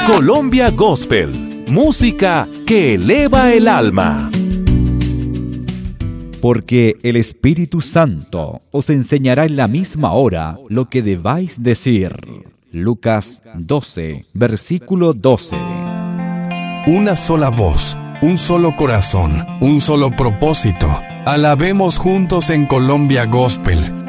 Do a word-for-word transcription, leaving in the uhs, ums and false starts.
Colombia Gospel, música que eleva el alma. Porque el Espíritu Santo os enseñará en la misma hora lo que debáis decir. Lucas doce, versículo doce. Una sola voz, un solo corazón, un solo propósito. Alabemos juntos en Colombia Gospel.